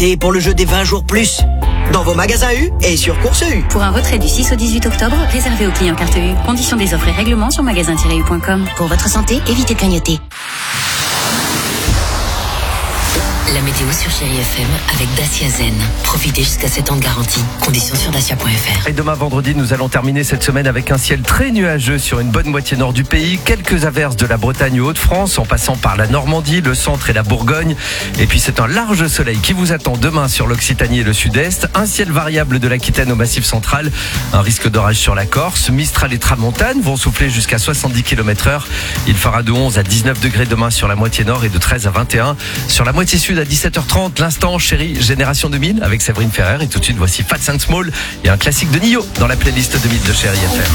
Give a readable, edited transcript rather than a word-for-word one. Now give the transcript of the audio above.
Et pour le jeu des 20 jours plus, dans vos magasins U et sur Course U. Pour un retrait du 6 au 18 octobre, réservé aux clients carte U. Conditions des offres et règlements sur magasin-u.com. Pour votre santé, évitez de clignoter. La météo sur Chérie FM avec Dacia Zen. Profitez jusqu'à 7 ans de garantie. Conditions sur dacia.fr. Et demain vendredi, nous allons terminer cette semaine avec un ciel très nuageux sur une bonne moitié nord du pays. Quelques averses de la Bretagne aux Hauts-de-France en passant par la Normandie, le centre et la Bourgogne. Et puis c'est un large soleil qui vous attend demain sur l'Occitanie et le sud-est. Un ciel variable de l'Aquitaine au Massif central. Un risque d'orage sur la Corse. Mistral et tramontane vont souffler jusqu'à 70 km/h. Il fera de 11 à 19 degrés demain sur la moitié nord et de 13 à 21 sur la moitié sud. À 17h30, l'instant Chérie Génération 2000 avec Séverine Ferrer. Et tout de suite, voici Fats and Small et un classique de Nio dans la playlist 2000 de Chérie FM.